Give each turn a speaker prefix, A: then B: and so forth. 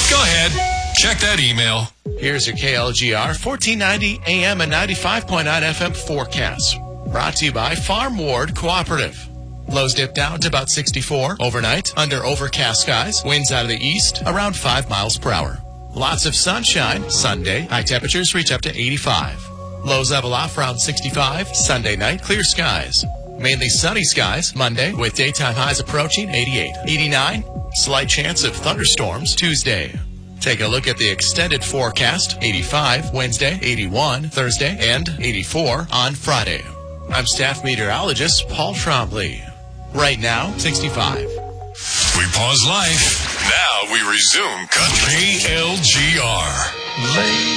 A: Go ahead. Check that email.
B: Here's your KLGR 1490 AM and 95.9 FM forecast. Brought to you by Farm Ward Cooperative. Lows dip down to about 64 overnight under overcast skies. Winds out of the east around 5 miles per hour. Lots of sunshine Sunday. High temperatures reach up to 85. Lows level off around 65. Sunday night, clear skies. Mainly sunny skies Monday with daytime highs approaching 88. 89, slight chance of thunderstorms Tuesday. Take a look at the extended forecast. 85 Wednesday, 81 Thursday, and 84 on Friday. I'm staff meteorologist Paul Trombley. Right now, 65.
A: We pause life. Now we resume country LGR.